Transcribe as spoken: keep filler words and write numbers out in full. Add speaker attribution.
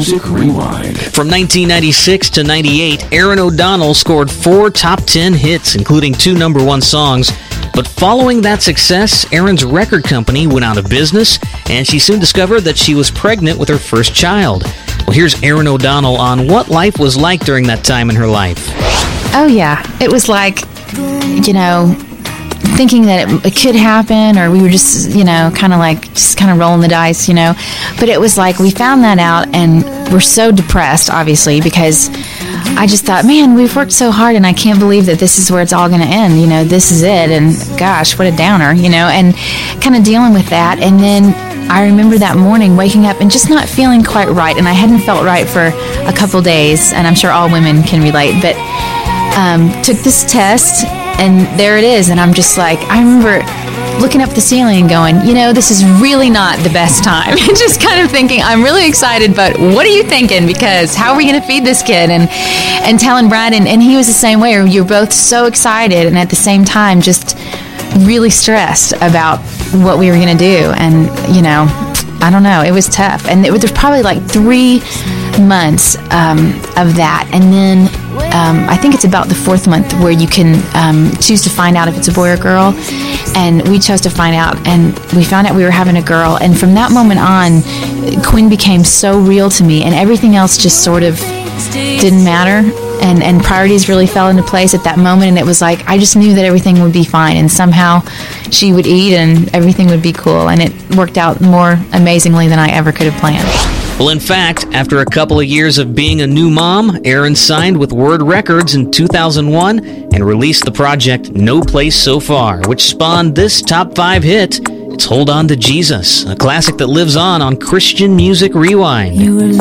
Speaker 1: Music Rewind.
Speaker 2: From nineteen ninety-six to ninety-eight, Erin O'Donnell scored four top ten hits, including two number one songs. But following that success, Erin's record company went out of business, and she soon discovered that she was pregnant with her first child. Well, here's Erin O'Donnell on what life was like during that time in her life.
Speaker 3: Oh, yeah. It was like, you know, thinking that it, it could happen, or we were just, you know, kind of like, just kind of rolling the dice, you know. But it was like, we found that out, and we're so depressed, obviously, because I just thought, man, we've worked so hard, and I can't believe that this is where it's all going to end. You know, this is it, and gosh, what a downer, you know, and kind of dealing with that. And then I remember that morning waking up and just not feeling quite right, and I hadn't felt right for a couple days, and I'm sure all women can relate, but um, took this test, and there it is, and I'm just like, I remember looking up at the ceiling and going, you know, this is really not the best time. And just kind of thinking, I'm really excited, but what are you thinking? Because how are we going to feed this kid? And and telling Brad, and, and he was the same way. You're both so excited, and at the same time, just really stressed about what we were going to do. And, you know, I don't know. It was tough. And it was, there's probably like three months um, of that. And then um, I think it's about the fourth month where you can um, choose to find out if it's a boy or girl. And we chose to find out. And we found out we were having a girl. And from that moment on, Quinn became so real to me. And everything else just sort of didn't matter. And, and priorities really fell into place at that moment. And it was like, I just knew that everything would be fine. And somehow she would eat and everything would be cool. And it worked out more amazingly than I ever could have planned.
Speaker 2: Well, in fact, after a couple of years of being a new mom, Erin signed with Word Records in two thousand one and released the project No Place So Far, which spawned this top five hit. It's Hold On to Jesus, a classic that lives on on Christian Music Rewind.
Speaker 4: You were